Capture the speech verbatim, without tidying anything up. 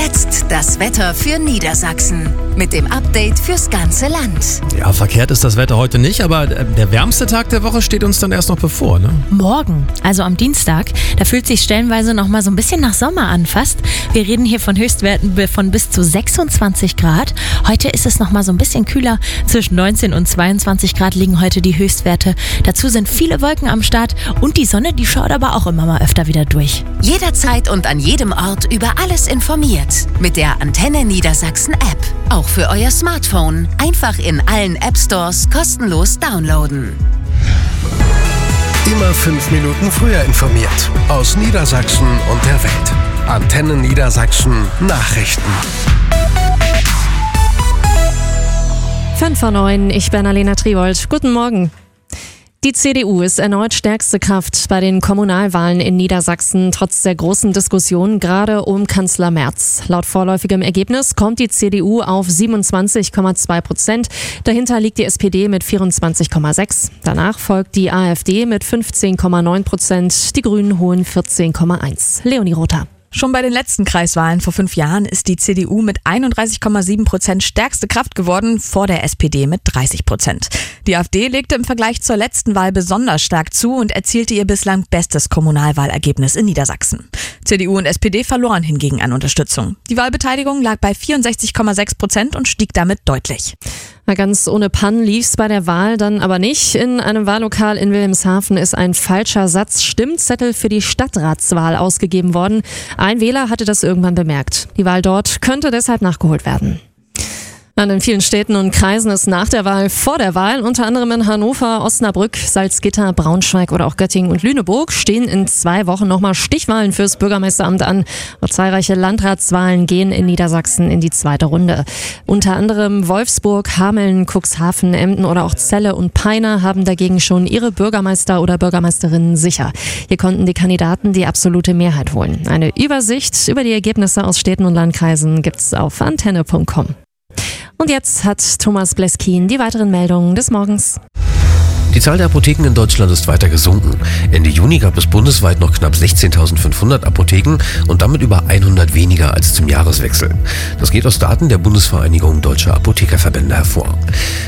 jetzt das Wetter für Niedersachsen mit dem Update fürs ganze Land. Ja, verkehrt ist das Wetter heute nicht, aber der wärmste Tag der Woche steht uns dann erst noch bevor, ne? Morgen, also am Dienstag, da fühlt sich stellenweise noch mal so ein bisschen nach Sommer an fast. Wir reden hier von Höchstwerten von bis zu sechsundzwanzig Grad. Heute ist es noch mal so ein bisschen kühler. Zwischen neunzehn und zweiundzwanzig Grad liegen heute die Höchstwerte. Dazu sind viele Wolken am Start und die Sonne, die schaut aber auch immer mal öfter wieder durch. Jederzeit und an jedem Ort über alles informiert. Mit der Antenne Niedersachsen App. Auch für euer Smartphone. Einfach in allen App Stores kostenlos downloaden. Immer fünf Minuten früher informiert. Aus Niedersachsen und der Welt. Antenne Niedersachsen Nachrichten. fünf vor neun, ich bin Alena Triold. Guten Morgen. Die C D U ist erneut stärkste Kraft bei den Kommunalwahlen in Niedersachsen, trotz der großen Diskussion gerade um Kanzler Merz. Laut vorläufigem Ergebnis kommt die C D U auf siebenundzwanzig Komma zwei Prozent. Dahinter liegt die S P D mit vierundzwanzig Komma sechs. Danach folgt die AfD mit fünfzehn Komma neun Prozent. Die Grünen holen vierzehn Komma eins. Leonie Rother. Schon bei den letzten Kreiswahlen vor fünf Jahren ist die C D U mit einunddreißig Komma sieben Prozent stärkste Kraft geworden, vor der S P D mit dreißig Prozent. Die AfD legte im Vergleich zur letzten Wahl besonders stark zu und erzielte ihr bislang bestes Kommunalwahlergebnis in Niedersachsen. C D U und S P D verloren hingegen an Unterstützung. Die Wahlbeteiligung lag bei vierundsechzig Komma sechs Prozent und stieg damit deutlich. Na, ganz ohne Pannen lief's bei der Wahl dann aber nicht. In einem Wahllokal in Wilhelmshaven ist ein falscher Satz Stimmzettel für die Stadtratswahl ausgegeben worden. Ein Wähler hatte das irgendwann bemerkt. Die Wahl dort könnte deshalb nachgeholt werden. In vielen Städten und Kreisen ist nach der Wahl vor der Wahl, unter anderem in Hannover, Osnabrück, Salzgitter, Braunschweig oder auch Göttingen und Lüneburg, stehen in zwei Wochen nochmal Stichwahlen fürs Bürgermeisteramt an. Und zahlreiche Landratswahlen gehen in Niedersachsen in die zweite Runde. Unter anderem Wolfsburg, Hameln, Cuxhaven, Emden oder auch Celle und Peine haben dagegen schon ihre Bürgermeister oder Bürgermeisterinnen sicher. Hier konnten die Kandidaten die absolute Mehrheit holen. Eine Übersicht über die Ergebnisse aus Städten und Landkreisen gibt's auf antenne punkt com. Und jetzt hat Thomas Bleskin die weiteren Meldungen des Morgens. Die Zahl der Apotheken in Deutschland ist weiter gesunken. Ende Juni gab es bundesweit noch knapp sechzehntausendfünfhundert Apotheken und damit über hundert weniger als zum Jahreswechsel. Das geht aus Daten der Bundesvereinigung Deutscher Apothekerverbände hervor.